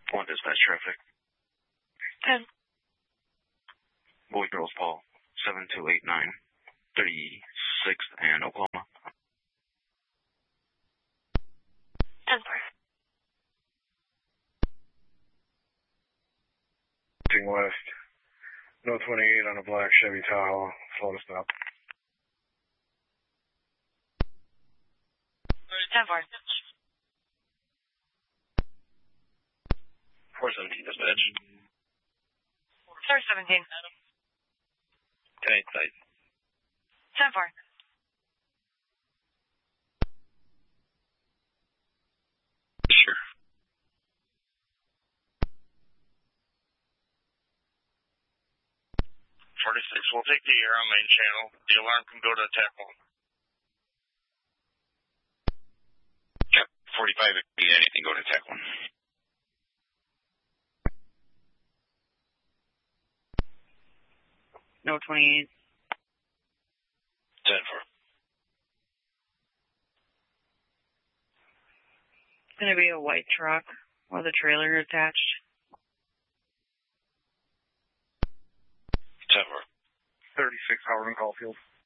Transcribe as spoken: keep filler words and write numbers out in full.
One dispatch traffic. ten. Boy, girls, Paul. seven two eight nine. thirty-sixth and Oklahoma. ten four. West. No twenty-eight on a black Chevy Tahoe. Slow to stop. ten four. four seventeen dispatch. Star seventeen. ten eight site. ten four. Sure. forty-six, we'll take the air on main channel. The alarm can go to attack one. Yep, forty-five, if you need anything, go to attack one. No twenty-eight. ten four. It's going to be a white truck with a trailer attached. ten four. thirty-six, Howard and Caulfield.